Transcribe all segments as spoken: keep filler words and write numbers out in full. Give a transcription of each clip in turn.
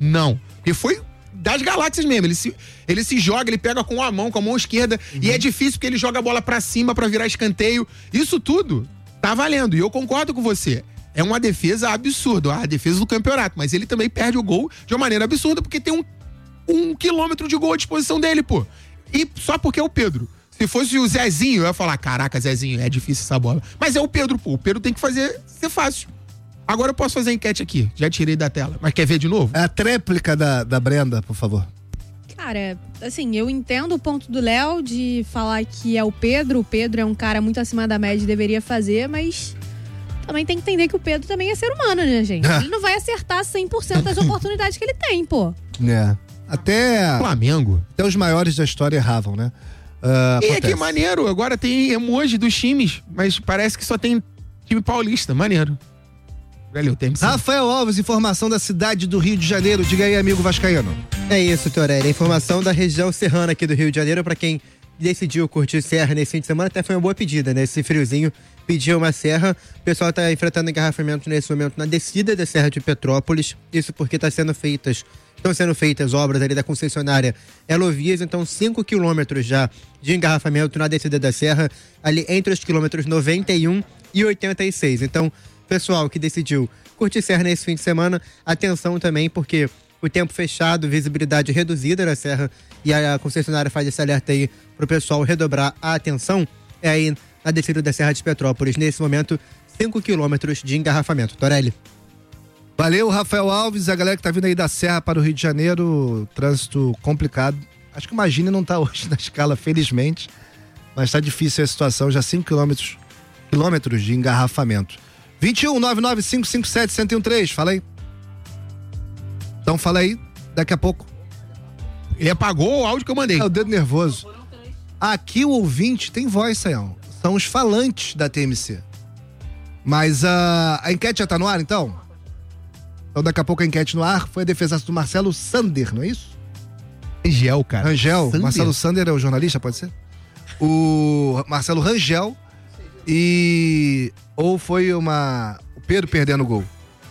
Não. Porque foi das galáxias mesmo. Ele se, ele se joga, ele pega com a mão, com a mão esquerda. Uhum. E é difícil porque ele joga a bola pra cima pra virar escanteio. Isso tudo tá valendo. E eu concordo com você. É uma defesa absurda, a defesa do campeonato. Mas ele também perde o gol de uma maneira absurda porque tem um, um quilômetro de gol à disposição dele, pô. E só porque é o Pedro. Se fosse o Zezinho, eu ia falar, caraca, Zezinho, é difícil essa bola. Mas é o Pedro, pô. O Pedro tem que fazer ser fácil. Agora eu posso fazer a enquete aqui. Já tirei da tela. Mas quer ver de novo? É a tréplica da, da Brenda, por favor. Cara, assim, eu entendo o ponto do Léo de falar que é o Pedro. O Pedro é um cara muito acima da média e deveria fazer, mas também tem que entender que o Pedro também é ser humano, né, gente? Ele não vai acertar cem por cento das oportunidades que ele tem, pô. É. Até... Flamengo. Até os maiores da história erravam, né? Uh, e é que maneiro, agora tem emoji dos times, mas parece que só tem time paulista, maneiro. Valeu, tem Rafael Alves, informação da cidade do Rio de Janeiro. Diga aí, amigo vascaíno. É isso, Torelli, informação da região serrana aqui do Rio de Janeiro, pra quem decidiu curtir serra nesse fim de semana, até foi uma boa pedida, né? Esse friozinho pediu uma serra, o pessoal tá enfrentando engarrafamento nesse momento na descida da Serra de Petrópolis, isso porque tá sendo feitas Estão sendo feitas obras ali da concessionária Elovias, então cinco quilômetros já de engarrafamento na descida da serra, ali entre os quilômetros noventa e um e oitenta e seis. Então, pessoal que decidiu curtir serra nesse fim de semana, atenção também, porque o tempo fechado, visibilidade reduzida na serra, e a concessionária faz esse alerta aí pro pessoal redobrar a atenção, é aí na descida da Serra de Petrópolis, nesse momento, cinco quilômetros de engarrafamento. Torelli. Valeu, Rafael Alves, a galera que tá vindo aí da Serra para o Rio de Janeiro, trânsito complicado. Acho que o Magine não tá hoje na escala, felizmente, mas tá difícil a situação, já cinco quilômetros, quilômetros de engarrafamento. vinte e um, nove nove cinco cinco sete, um zero três, fala aí. Então fala aí, daqui a pouco. Ele apagou o áudio que eu mandei. É o dedo nervoso. Aqui o ouvinte tem voz, Sayão. São os falantes da T M C. Mas a, a enquete já tá no ar, então? Então daqui a pouco a enquete no ar. Foi a defesaça do Marcelo Sander, não é isso? Rangel, cara. Rangel. Sander. Marcelo Sander é o jornalista, pode ser? O Marcelo Rangel. E... Ou foi uma... O Pedro perdendo o gol.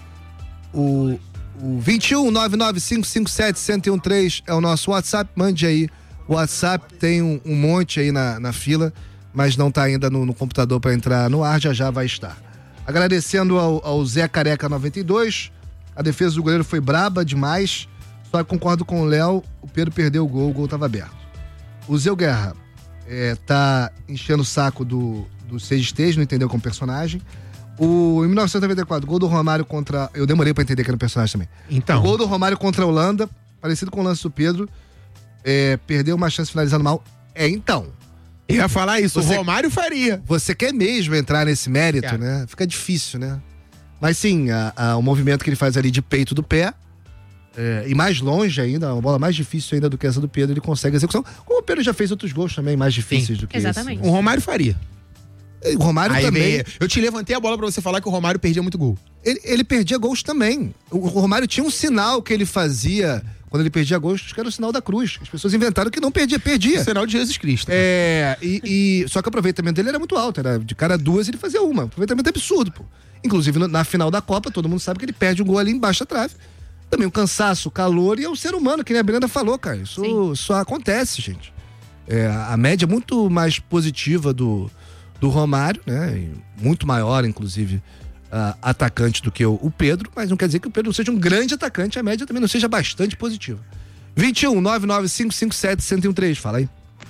O... O vinte e um, nove nove cinco cinco sete, um zero um três é o nosso WhatsApp. Mande aí. O WhatsApp tem um, um monte aí na, na fila, mas não tá ainda no, no computador para entrar no ar, já já vai estar. Agradecendo ao, ao Zé Careca noventa e dois. A defesa do goleiro foi braba demais. Só que concordo com o Léo, o Pedro perdeu o gol, o gol tava aberto. O Zé Guerra é, tá enchendo o saco do, do Seis Estejo, não entendeu como personagem. O, em mil novecentos e noventa e quatro, gol do Romário contra... Eu demorei pra entender que era um personagem também. Então. O gol do Romário contra a Holanda, parecido com o lance do Pedro, é, perdeu uma chance finalizando mal. É, então. Eu ia falar isso, você, o Romário faria. Você quer mesmo entrar nesse mérito, Quero. né? Fica difícil, né? Mas sim, a, a, o movimento que ele faz ali de peito do pé, é, e mais longe ainda, uma bola mais difícil ainda do que essa do Pedro, ele consegue a execução. Como o Pedro já fez outros gols também mais difíceis sim, do que exatamente. esse. Né? O Romário faria. O Romário Aí também. Meia. Eu te levantei a bola pra você falar que o Romário perdia muito gol. Ele, ele perdia gols também. O, o Romário tinha um sinal que ele fazia quando ele perdia gols, que era o sinal da cruz. As pessoas inventaram que não perdia, perdia. O sinal de Jesus Cristo. É, e, e só que o aproveitamento dele era muito alto. Era de cada duas ele fazia uma. Aproveitamento absurdo, pô. Inclusive no, na final da Copa, todo mundo sabe que ele perde um gol ali embaixo da trave. Também o cansaço, o calor e é o ser humano, que nem a Brenda falou, cara. Isso só acontece, gente. É, a média é muito mais positiva do, do Romário, né? E muito maior, inclusive, uh, atacante do que o, o Pedro, mas não quer dizer que o Pedro seja um grande atacante, a média também não seja bastante positiva. vinte e um, nove nove cinco cinco sete, um zero um três, fala aí.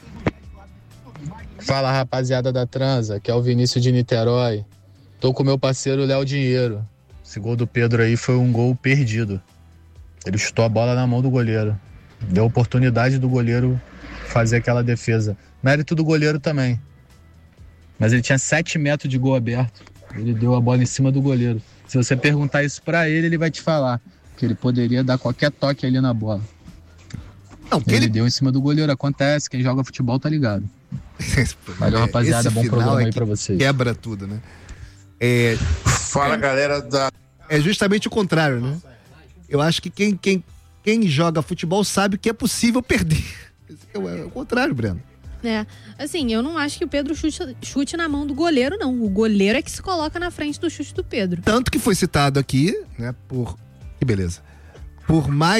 Fala, rapaziada da Transa, que é o Vinícius de Niterói. Tô com meu parceiro Léo Dinheiro. Esse gol do Pedro aí foi um gol perdido. Ele chutou a bola na mão do goleiro. Deu oportunidade do goleiro fazer aquela defesa. Mérito do goleiro também. Mas ele tinha sete metros de gol aberto. Ele deu a bola em cima do goleiro. Se você perguntar isso pra ele, ele vai te falar que ele poderia dar qualquer toque ali na bola. Não, ele, ele deu em cima do goleiro. Acontece, quem joga futebol tá ligado. Valeu, rapaziada. Esse bom programa é aí pra vocês. Quebra tudo, né? É... Fala, galera da... É justamente o contrário, né? Eu acho que quem, quem, quem joga futebol sabe que é possível perder. É o contrário, Breno. É, assim, eu não acho que o Pedro chute, chute na mão do goleiro, não. O goleiro é que se coloca na frente do chute do Pedro. Tanto que foi citado aqui, né, por... Que beleza. Por mais